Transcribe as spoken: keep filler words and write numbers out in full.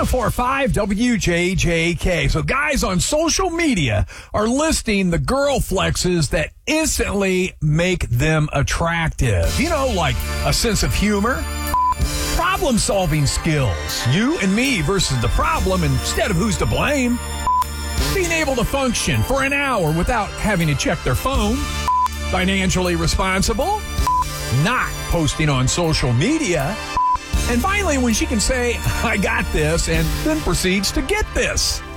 oh four point five W J J K. So guys on social media are listing the girl flexes that instantly make them attractive. You know, like a sense of humor, problem-solving skills, you and me versus the problem instead of who's to blame, being able to function for an hour without having to check their phone, financially responsible, not posting on social media, and finally when she can say, I got this, and then proceeds to get this.